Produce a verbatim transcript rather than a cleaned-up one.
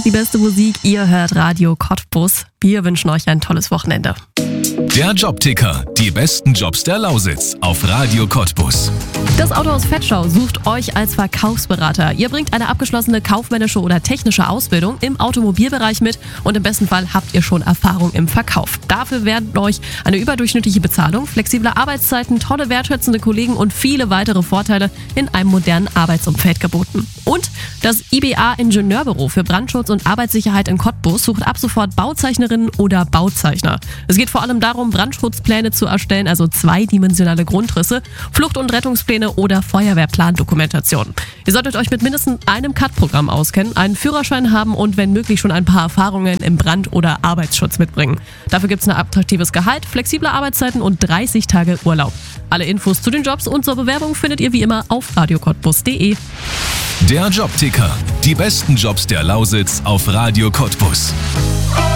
die beste Musik. Ihr hört Radio Cottbus. Wir wünschen euch ein tolles Wochenende. Der Jobticker. Die besten Jobs der Lausitz auf Radio Cottbus. Das Autohaus Vetschau sucht euch als Verkaufsberater. Ihr bringt eine abgeschlossene kaufmännische oder technische Ausbildung im Automobilbereich mit und im besten Fall habt ihr schon Erfahrung im Verkauf. Dafür werden euch eine überdurchschnittliche Bezahlung, flexible Arbeitszeiten, tolle wertschätzende Kollegen und viele weitere Vorteile in einem modernen Arbeitsumfeld geboten. Und das I B A Ingenieurbüro für Brandschutz und Arbeitssicherheit in Cottbus sucht ab sofort Bauzeichnerinnen oder Bauzeichner. Es geht vor allem darum, Brandschutzpläne zu erstellen, also zweidimensionale Grundrisse, Flucht- und Rettungspläne oder Feuerwehrplandokumentation. Ihr solltet euch mit mindestens einem C A D-Programm auskennen, einen Führerschein haben und wenn möglich schon ein paar Erfahrungen im Brand- oder Arbeitsschutz mitbringen. Dafür gibt es ein attraktives Gehalt, flexible Arbeitszeiten und dreißig Tage Urlaub. Alle Infos zu den Jobs und zur Bewerbung findet ihr wie immer auf radio cottbus punkt de. Der Jobticker. Die besten Jobs der Lausitz auf Radio Cottbus.